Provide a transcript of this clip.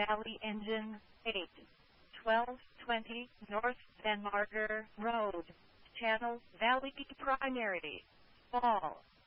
Valley Engine 8, 1220 North Denmarker Road, Channel Valley Primary, Fall.